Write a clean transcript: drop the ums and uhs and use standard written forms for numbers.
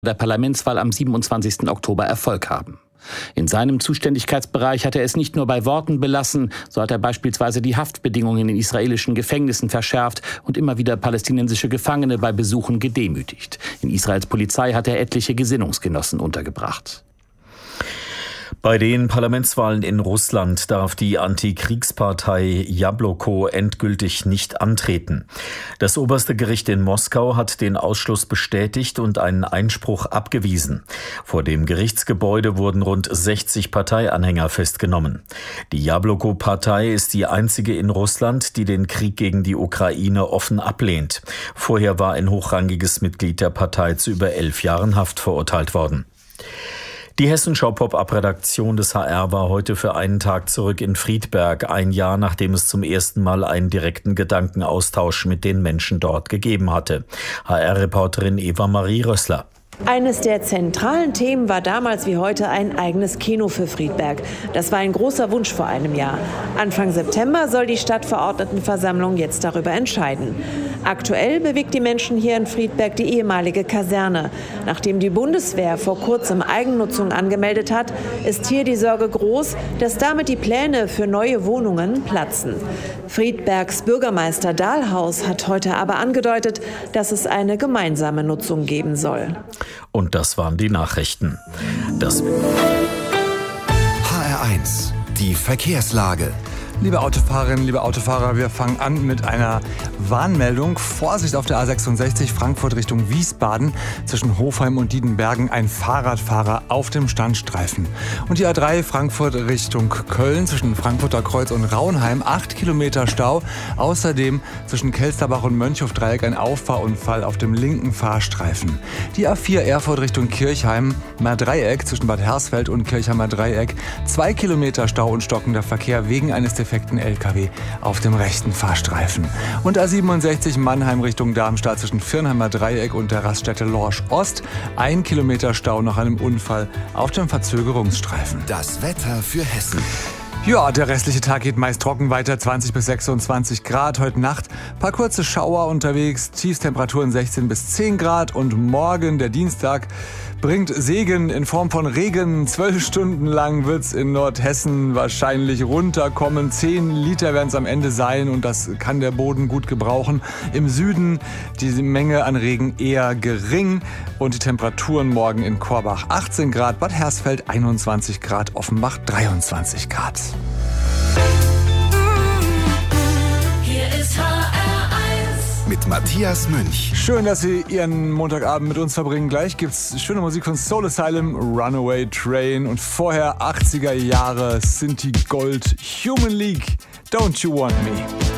der Parlamentswahl am 27. Oktober Erfolg haben. In seinem Zuständigkeitsbereich hat er es nicht nur bei Worten belassen, so hat er beispielsweise die Haftbedingungen in israelischen Gefängnissen verschärft und immer wieder palästinensische Gefangene bei Besuchen gedemütigt. In Israels Polizei hat er etliche Gesinnungsgenossen untergebracht. Bei den Parlamentswahlen in Russland darf die Antikriegspartei Jabloko endgültig nicht antreten. Das oberste Gericht in Moskau hat den Ausschluss bestätigt und einen Einspruch abgewiesen. Vor dem Gerichtsgebäude wurden rund 60 Parteianhänger festgenommen. Die Jabloko-Partei ist die einzige in Russland, die den Krieg gegen die Ukraine offen ablehnt. Vorher war ein hochrangiges Mitglied der Partei zu über 11 Jahren Haft verurteilt worden. Die Hessenschau-Pop-Up-Redaktion des HR war heute für einen Tag zurück in Friedberg, ein Jahr nachdem es zum ersten Mal einen direkten Gedankenaustausch mit den Menschen dort gegeben hatte. HR-Reporterin Eva-Marie Rössler. Eines der zentralen Themen war damals wie heute ein eigenes Kino für Friedberg. Das war ein großer Wunsch vor einem Jahr. Anfang September soll die Stadtverordnetenversammlung jetzt darüber entscheiden. Aktuell bewegt die Menschen hier in Friedberg die ehemalige Kaserne. Nachdem die Bundeswehr vor kurzem Eigennutzung angemeldet hat, ist hier die Sorge groß, dass damit die Pläne für neue Wohnungen platzen. Friedbergs Bürgermeister Dahlhaus hat heute aber angedeutet, dass es eine gemeinsame Nutzung geben soll. Und das waren die Nachrichten. HR1, die Verkehrslage. Liebe Autofahrerinnen, liebe Autofahrer, wir fangen an mit einer Warnmeldung. Vorsicht auf der A66 Frankfurt Richtung Wiesbaden. Zwischen Hofheim und Diedenbergen ein Fahrradfahrer auf dem Standstreifen. Und die A3 Frankfurt Richtung Köln zwischen Frankfurter Kreuz und Raunheim 8 Kilometer Stau. Außerdem zwischen Kelsterbach und Mönchhofdreieck ein Auffahrunfall auf dem linken Fahrstreifen. Die A4 Erfurt Richtung Kirchheimer Dreieck zwischen Bad Hersfeld und Kirchheimer Dreieck 2 Kilometer Stau und stockender Verkehr wegen eines defekten LKW auf dem rechten Fahrstreifen. Und A67 Mannheim Richtung Darmstadt zwischen Firnheimer Dreieck und der Raststätte Lorsch Ost 1 Kilometer Stau nach einem Unfall auf dem Verzögerungsstreifen. Das Wetter für Hessen. Ja, der restliche Tag geht meist trocken weiter, 20 bis 26 Grad. Heute Nacht paar kurze Schauer unterwegs, Tiefstemperaturen 16 bis 10 Grad. Und morgen, der Dienstag, bringt Segen in Form von Regen. 12 Stunden lang wird's in Nordhessen wahrscheinlich runterkommen. 10 Liter werden es am Ende sein und das kann der Boden gut gebrauchen. Im Süden diese Menge an Regen eher gering und die Temperaturen morgen in Korbach 18 Grad, Bad Hersfeld 21 Grad, Offenbach 23 Grad. Hier ist HR1 mit Matthias Münch. Schön, dass Sie Ihren Montagabend mit uns verbringen. Gleich gibt's schöne Musik von Soul Asylum, Runaway Train und vorher 80er Jahre Sinti Gold, Human League, Don't You Want Me.